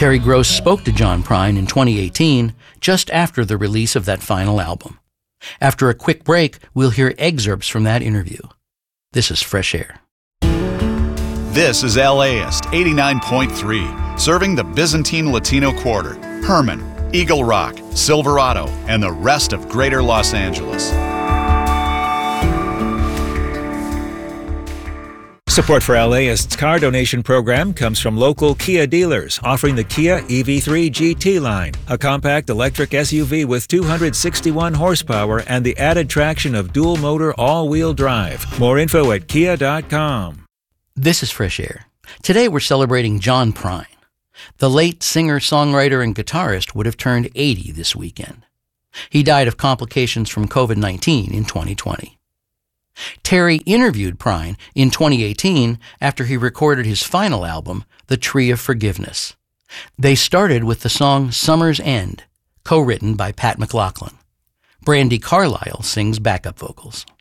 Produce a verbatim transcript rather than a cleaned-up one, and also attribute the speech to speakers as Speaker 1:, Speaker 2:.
Speaker 1: Terry Gross spoke to John Prine in twenty eighteen, just after the release of that final album. After a quick break, we'll hear excerpts from that interview. This is Fresh Air.
Speaker 2: This is LAist eighty-nine point three, serving the Byzantine Latino Quarter, Herman, Eagle Rock, Silverado, and the rest of Greater Los Angeles.
Speaker 3: Support for LAist's car donation program comes from local Kia dealers offering the Kia E V three G T line, a compact electric S U V with two hundred sixty-one horsepower and the added traction of dual-motor all-wheel drive. More info at kia dot com.
Speaker 1: This is Fresh Air. Today we're celebrating John Prine. The late singer, songwriter, and guitarist would have turned eighty this weekend. He died of complications from covid nineteen in twenty twenty. Terry interviewed Prine in twenty eighteen after he recorded his final album, The Tree of Forgiveness. They started with the song Summer's End, co-written by Pat McLaughlin. Brandi Carlile sings backup vocals.